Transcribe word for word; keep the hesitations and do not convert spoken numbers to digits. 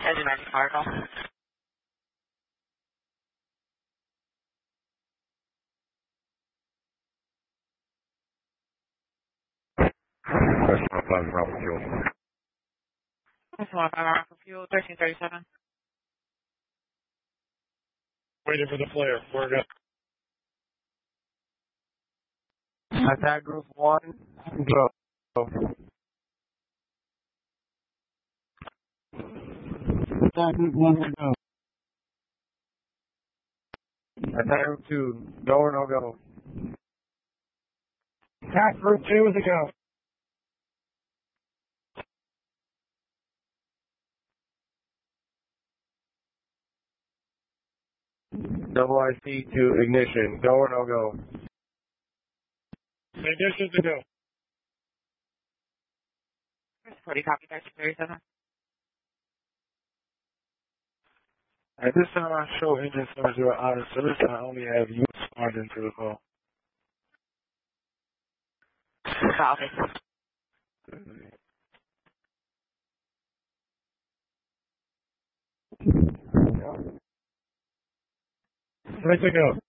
Engine ninety fire call. Restaurant Plaza, Bravo Fuel. That's one five hour for fuel, thirteen thirty-seven. Waiting for the flare. We're good. Attack Group one, go. Attack Group one, go. Attack Group two, go or no go? Attack Group two is a go. Double I C to ignition, go or no go? Ignition's a go. forty copy, thirteen thirty-seven. At this time, I show engine seven zero out of service. I only have you responding to the call. Copy. Ready to go.